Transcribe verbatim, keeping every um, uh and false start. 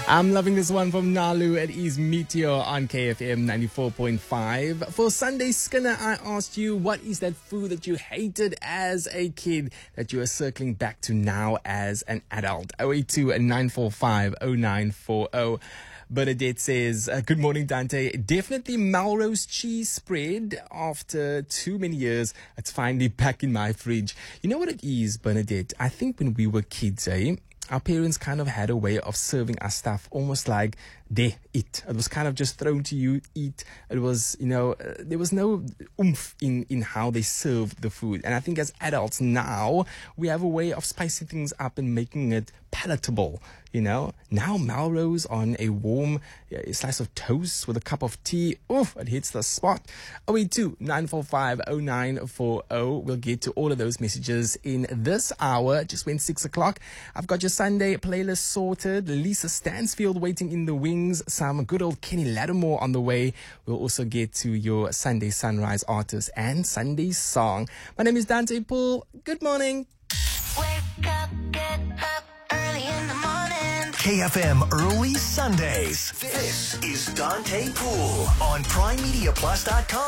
I'm loving this one from Nalu. It is Meteor on K F M ninety-four point five. For Sunday Skinner, I asked you, what is that food that you hated as a kid that you are circling back to now as an adult? oh eight two, nine four five, oh nine four oh. Bernadette says, uh, good morning, Dante. Definitely Melrose cheese spread. After too many years, it's finally back in my fridge. You know what it is, Bernadette? I think when we were kids, eh? Our parents kind of had a way of serving us stuff almost like they eat. It was kind of just thrown to you, eat. It was, you know, uh, there was no oomph in, in how they served the food. And I think as adults now, we have a way of spicing things up and making it palatable. You know, now Melrose on a warm uh, slice of toast with a cup of tea. Oof, it hits the spot. oh eight two, nine four five, oh nine four oh. We'll get to all of those messages in this hour. Just went six o'clock. I've got your Sunday playlist sorted. Lisa Stansfield waiting in the wings. Some good old Kenny Lattimore on the way. We'll also get to your Sunday Sunrise artist and Sunday song. My name is Dante Poole. Good morning. Wake up, get up early in the morning. K F M Early Sundays. This is Dante Poole on prime media plus dot com.